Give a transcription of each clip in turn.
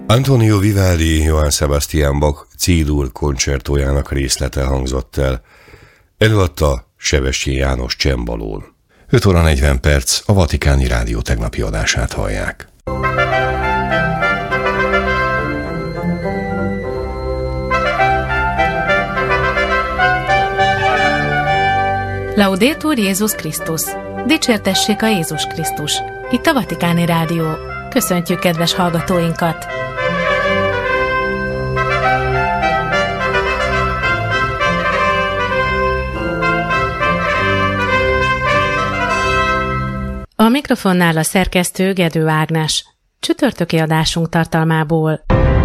Antonio Vivaldi Johann Sebastian Bach C-dur koncertójának részlete hangzott el. Előadta Sebestyén János csembalón. 5 óra 40 perc, a Vatikáni Rádió tegnapi adását hallják. Laudetur Jézus Krisztus! Dicsértessék a Jézus Krisztus! Itt a Vatikáni Rádió. Köszöntjük kedves hallgatóinkat! A mikrofonnál a szerkesztő Gedő Ágnes. Csütörtöki adásunk tartalmából.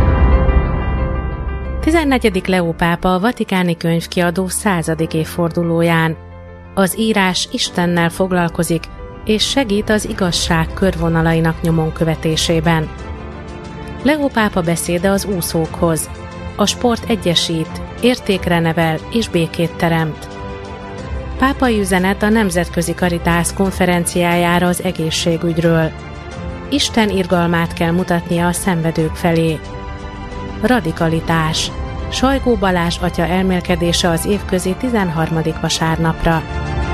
14. Leó pápa a Vatikáni Könyvkiadó 100. évfordulóján. Az írás Istennel foglalkozik, és segít az igazság körvonalainak nyomon követésében. Leó pápa beszéde az úszókhoz. A sport egyesít, értékre nevel és békét teremt. Pápai üzenet a Nemzetközi Caritas konferenciájára az egészségügyről. Isten irgalmát kell mutatnia a szenvedők felé. Radikalitás. Sajgó Balázs atya elmélkedése az évközi 13. vasárnapra.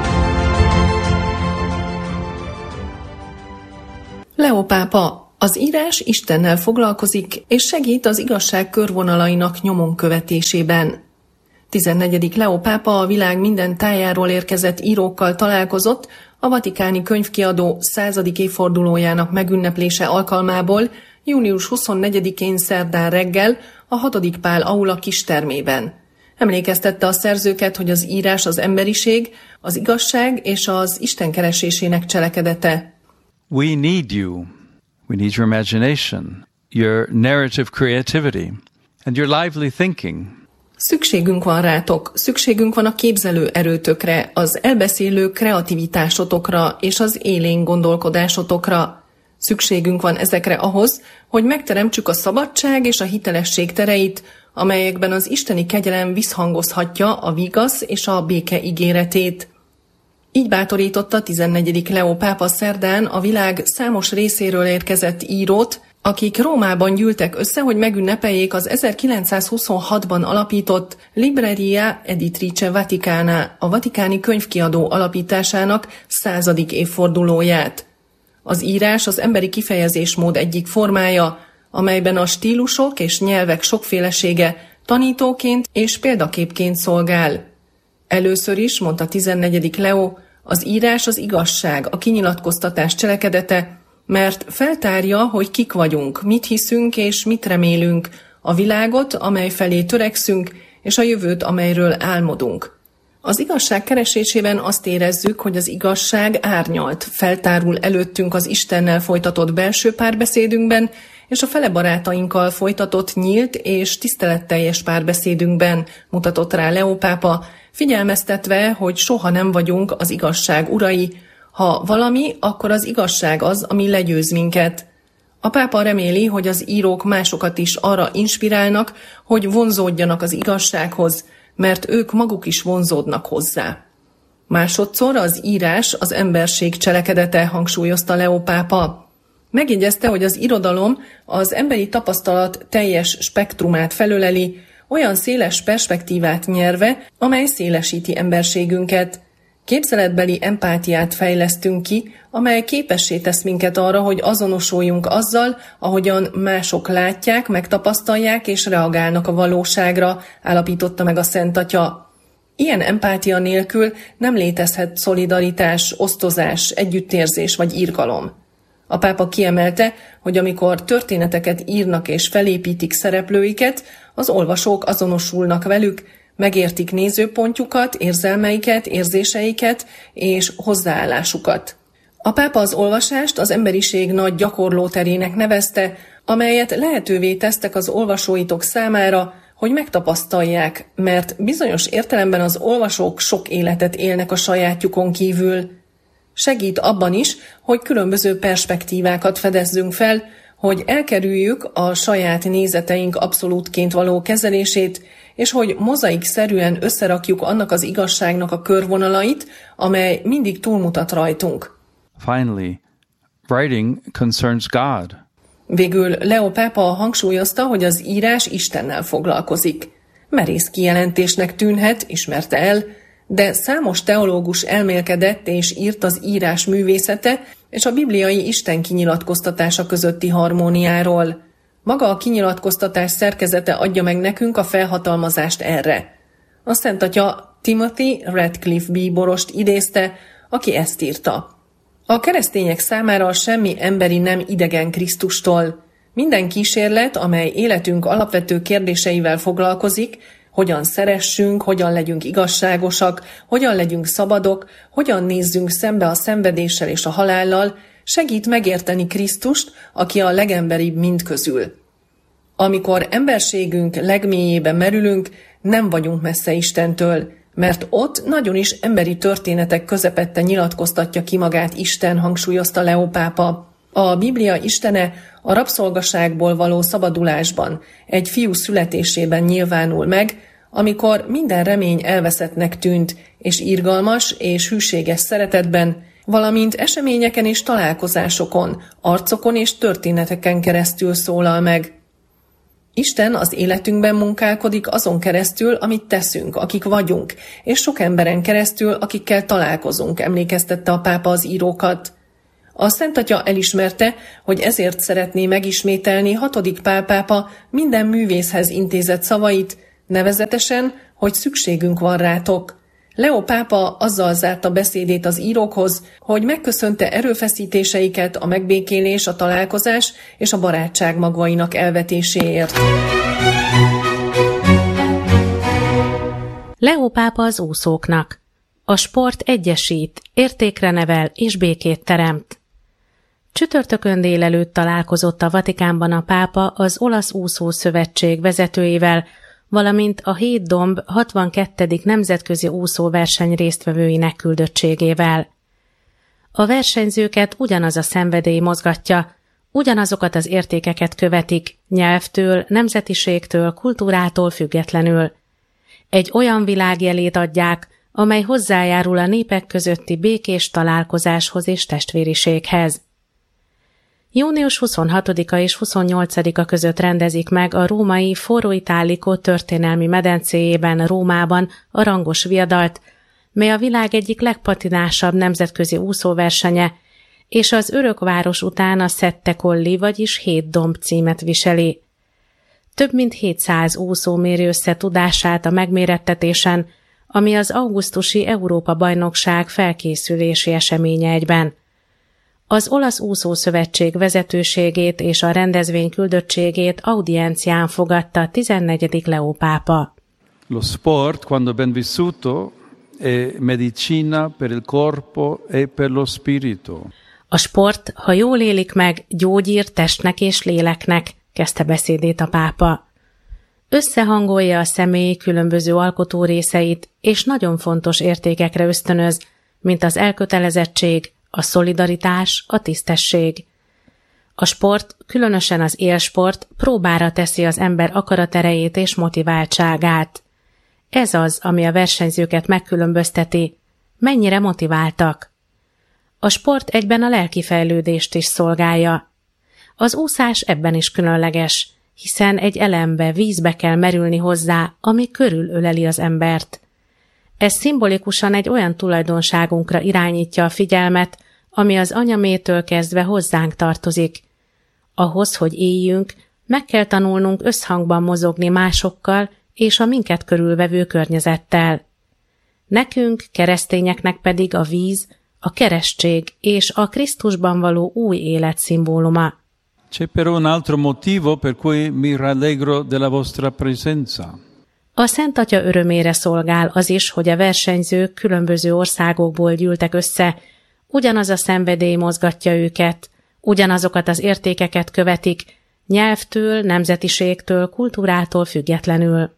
Leó pápa, az írás Istennel foglalkozik, és segít az igazság körvonalainak nyomon követésében. 14. Leó pápa a világ minden tájáról érkezett írókkal találkozott a Vatikáni Könyvkiadó 100. évfordulójának megünneplése alkalmából június 24-én szerdán reggel a 6. Pál aula kistermében. Emlékeztette a szerzőket, hogy az írás az emberiség, az igazság és az Isten keresésének cselekedete. We need you. We need your imagination, your narrative creativity, and your lively thinking. Szükségünk van rátok, szükségünk van a képzelő erőtökre, az elbeszélő kreativitásotokra és az élénk gondolkodásotokra. Szükségünk van ezekre ahhoz, hogy megteremtsük a szabadság és a hitelesség tereit, amelyekben az isteni kegyelem visszhangozhatja a vigasz és a béke ígéretét. Így bátorította 14. Leó pápa szerdán a világ számos részéről érkezett írót, akik Rómában gyűltek össze, hogy megünnepeljék az 1926-ban alapított Libreria Editrice Vaticana, a Vatikáni Könyvkiadó alapításának 100. évfordulóját. Az írás az emberi kifejezésmód egyik formája, amelyben a stílusok és nyelvek sokfélesége tanítóként és példaképként szolgál. Először is, mondta 14. Leó, az írás az igazság, a kinyilatkoztatás cselekedete, mert feltárja, hogy kik vagyunk, mit hiszünk és mit remélünk, a világot, amely felé törekszünk, és a jövőt, amelyről álmodunk. Az igazság keresésében azt érezzük, hogy az igazság árnyalt, feltárul előttünk az Istennel folytatott belső párbeszédünkben, és a fele barátainkkal folytatott nyílt és tiszteletteljes párbeszédünkben, mutatott rá Leó pápa, figyelmeztetve, hogy soha nem vagyunk az igazság urai, ha valami, akkor az igazság az, ami legyőz minket. A pápa reméli, hogy az írók másokat is arra inspirálnak, hogy vonzódjanak az igazsághoz, mert ők maguk is vonzódnak hozzá. Másodszor az írás az emberség cselekedete, hangsúlyozta Leó pápa. Megjegyezte, hogy az irodalom az emberi tapasztalat teljes spektrumát felöleli, olyan széles perspektívát nyerve, amely szélesíti emberségünket. Képzeletbeli empátiát fejlesztünk ki, amely képessé tesz minket arra, hogy azonosuljunk azzal, ahogyan mások látják, megtapasztalják és reagálnak a valóságra, állapította meg a Szent Atya. Ilyen empátia nélkül nem létezhet szolidaritás, osztozás, együttérzés vagy irgalom. A pápa kiemelte, hogy amikor történeteket írnak és felépítik szereplőiket, az olvasók azonosulnak velük, megértik nézőpontjukat, érzelmeiket, érzéseiket és hozzáállásukat. A pápa az olvasást az emberiség nagy gyakorlóterének nevezte, amelyet lehetővé tesztek az olvasóitok számára, hogy megtapasztalják, mert bizonyos értelemben az olvasók sok életet élnek a sajátjukon kívül. Segít abban is, hogy különböző perspektívákat fedezzünk fel, hogy elkerüljük a saját nézeteink abszolútként való kezelését, és hogy mozaikszerűen összerakjuk annak az igazságnak a körvonalait, amely mindig túlmutat rajtunk. Finally, writing concerns God. Végül Leo pápa hangsúlyozta, hogy az írás Istennel foglalkozik. Merész kijelentésnek tűnhet, ismerte el, de számos teológus elmélkedett és írt az írás művészete és a bibliai Isten kinyilatkoztatása közötti harmóniáról. Maga a kinyilatkoztatás szerkezete adja meg nekünk a felhatalmazást erre. A Szent Atya Timothy Radcliffe bíborost idézte, aki ezt írta. A keresztények számára semmi emberi nem idegen Krisztustól. Minden kísérlet, amely életünk alapvető kérdéseivel foglalkozik, hogyan szeressünk, hogyan legyünk igazságosak, hogyan legyünk szabadok, hogyan nézzünk szembe a szenvedéssel és a halállal, segít megérteni Krisztust, aki a legemberibb mindközül. Amikor emberségünk legmélyébe merülünk, nem vagyunk messze Istentől, mert ott nagyon is emberi történetek közepette nyilatkoztatja ki magát Isten, hangsúlyozta Leo pápa. A Biblia Istene a rabszolgaságból való szabadulásban, egy fiú születésében nyilvánul meg, amikor minden remény elveszettnek tűnt, és irgalmas és hűséges szeretetben, valamint eseményeken és találkozásokon, arcokon és történeteken keresztül szólal meg. Isten az életünkben munkálkodik azon keresztül, amit teszünk, akik vagyunk, és sok emberen keresztül, akikkel találkozunk, emlékeztette a pápa az írókat. A Szent Atya elismerte, hogy ezért szeretné megismételni 6. Pál pápa minden művészhez intézett szavait, nevezetesen, hogy szükségünk van rátok. Leo pápa azzal zárta beszédét az írókhoz, hogy megköszönte erőfeszítéseiket a megbékélés, a találkozás és a barátság magvainak elvetéséért. Leo pápa az úszóknak. A sport egyesít, értékre nevel és békét teremt. Csütörtökön délelőtt találkozott a Vatikánban a pápa az Olasz Úszó Szövetség vezetőivel, valamint a 7 domb 62. nemzetközi úszóverseny résztvevőinek küldöttségével. A versenyzőket ugyanaz a szenvedély mozgatja, ugyanazokat az értékeket követik, nyelvtől, nemzetiségtől, kultúrától függetlenül. Egy olyan világjelét adják, amely hozzájárul a népek közötti békés találkozáshoz és testvériséghez. Június 26-a és 28-a között rendezik meg a római Foro Italico történelmi medencéjében, Rómában a rangos viadalt, mely a világ egyik legpatinásabb nemzetközi úszóversenye, és az örökváros után a Sette Colli, vagyis 7 domb címet viseli. Több mint 700 úszó méri össze tudását a megmérettetésen, ami az augusztusi Európa-bajnokság felkészülési eseménye egyben. Az Olasz Úszószövetség vezetőségét és a rendezvény küldöttségét audiencián fogadta a 14. Leo pápa. Lo sport, quando ben vissuto, è medicina per il corpo e per lo spirito. A sport, ha jól élik meg, gyógyír testnek és léleknek, kezdte beszédét a pápa. Összehangolja a személy különböző alkotó részeit, és nagyon fontos értékekre ösztönöz, mint az elkötelezettség, a szolidaritás, a tisztesség. A sport, különösen az élsport próbára teszi az ember akaraterejét és motiváltságát. Ez az, ami a versenyzőket megkülönbözteti. Mennyire motiváltak? A sport egyben a lelki fejlődést is szolgálja. Az úszás ebben is különleges, hiszen egy elembe, vízbe kell merülni hozzá, ami körülöleli az embert. Ez szimbolikusan egy olyan tulajdonságunkra irányítja a figyelmet, ami az anyamétől kezdve hozzánk tartozik. Ahhoz, hogy éljünk, meg kell tanulnunk összhangban mozogni másokkal és a minket körülvevő környezettel. Nekünk, keresztényeknek pedig a víz, a keresztség és a Krisztusban való új élet szimbóluma. C'è però un altro motivo per cui mi rallegro della vostra presenza. A Szent Atya örömére szolgál az is, hogy a versenyzők különböző országokból gyűltek össze, ugyanaz a szenvedély mozgatja őket, ugyanazokat az értékeket követik, nyelvtől, nemzetiségtől, kultúrától függetlenül.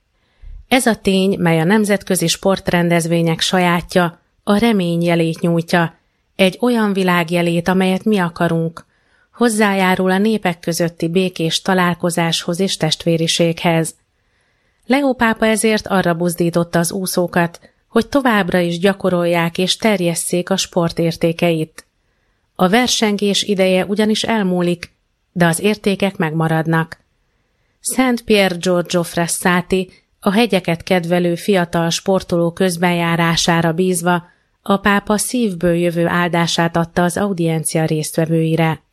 Ez a tény, mely a nemzetközi sportrendezvények sajátja, a remény jelét nyújtja, egy olyan világjelét, amelyet mi akarunk, hozzájárul a népek közötti békés találkozáshoz és testvériséghez. Leo pápa ezért arra buzdította az úszókat, hogy továbbra is gyakorolják és terjesszék a sport értékeit. A versengés ideje ugyanis elmúlik, de az értékek megmaradnak. Szent Pier Giorgio Frassati a hegyeket kedvelő fiatal sportoló közbenjárására bízva a pápa szívből jövő áldását adta az audiencia résztvevőire.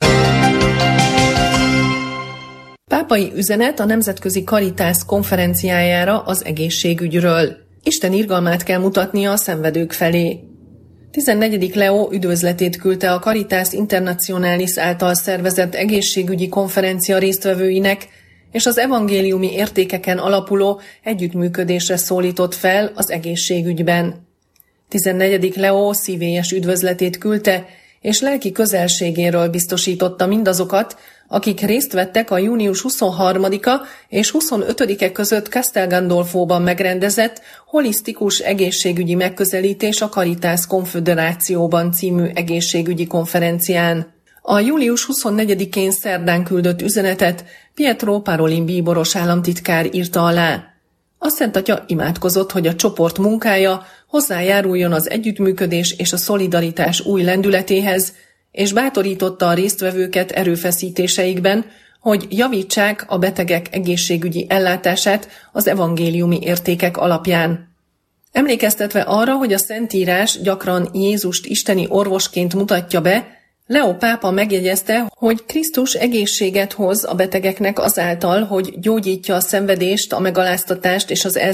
Pápai üzenet a Nemzetközi Caritas konferenciájára az egészségügyről. Isten irgalmát kell mutatnia a szenvedők felé. 14. Leó üdvözletét küldte a Caritas Internationalis által szervezett egészségügyi konferencia résztvevőinek, és az evangéliumi értékeken alapuló együttműködésre szólított fel az egészségügyben. 14. Leó szívélyes üdvözletét küldte, és lelki közelségéről biztosította mindazokat, akik részt vettek a június 23-a és 25-e között Castel Gandolfóban megrendezett holisztikus egészségügyi megközelítés a Caritas Konföderációban című egészségügyi konferencián. A július 24-én szerdán küldött üzenetet Pietro Parolin bíboros államtitkár írta alá. A Szent Atya imádkozott, hogy a csoport munkája hozzájáruljon az együttműködés és a szolidaritás új lendületéhez, és bátorította a résztvevőket erőfeszítéseikben, hogy javítsák a betegek egészségügyi ellátását az evangéliumi értékek alapján. Emlékeztetve arra, hogy a Szentírás gyakran Jézust isteni orvosként mutatja be, Leó pápa megjegyezte, hogy Krisztus egészséget hoz a betegeknek azáltal, hogy gyógyítja a szenvedést, a megaláztatást és az